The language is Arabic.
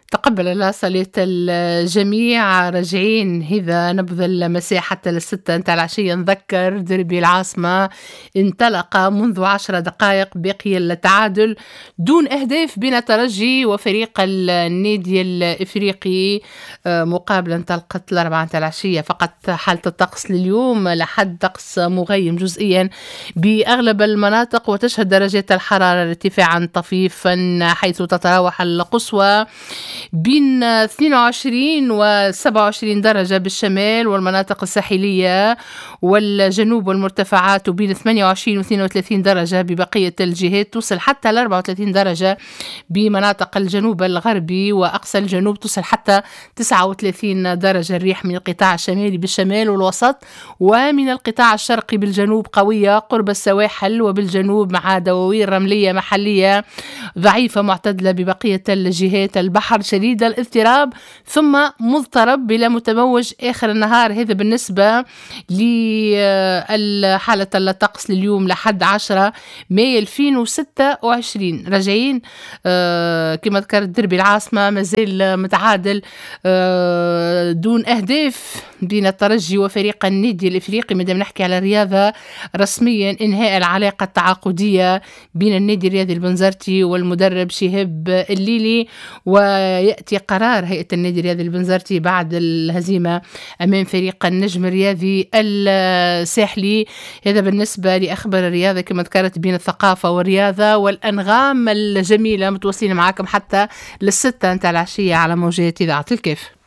تقبل الله صلاة الجميع. راجعين إذا نبذل مساء حتى للستة نتاع العشية. نذكر دربي العاصمة انطلق منذ 10 دقائق، بقي التعادل دون أهداف بين ترجي وفريق النادي الإفريقي مقابل انطلقت 4 نتاع العشية. فقط حالة الطقس لليوم لحد طقس مغيم جزئيا بأغلب المناطق، وتشهد درجات الحرارة ارتفاعا طفيفا حيث تتراوح القصوى بين 22 و 27 درجة بالشمال والمناطق الساحلية والجنوب والمرتفعات، وبين 28 و 32 درجة ببقية الجهات، توصل حتى ل 34 درجة بمناطق الجنوب الغربي وأقصى الجنوب، توصل حتى 39 درجة. الريح من القطاع الشمالي بالشمال والوسط ومن القطاع الشرقي بالجنوب قوية قرب السواحل، وبالجنوب مع دواوين رملية محلية ضعيفة معتدلة ببقية الجهات. البحر شديد الاضطراب ثم مضطرب بلا متموج آخر النهار. هذا بالنسبة لحالة الطقس لليوم لحد 10 ماي 2026. راجعين كما ذكرت دربي العاصمة مازال متعادل دون أهداف بين الترجي وفريق النادي الإفريقي. مادام نحكي على الرياضة رسميا انهاء العلاقة التعاقدية بين النادي الرياضي البنزرتي والمدرب شهاب الليلي، ويأتي قرار هيئة النادي الرياضي البنزرتي بعد الهزيمة أمام فريق النجم الرياضي الساحلي. هذا بالنسبة لأخبار الرياضة كما ذكرت بين الثقافة والرياضة والأنغام الجميلة. متواصلين معكم حتى للستة نتاع العشية على موجات إذاعة الكيف.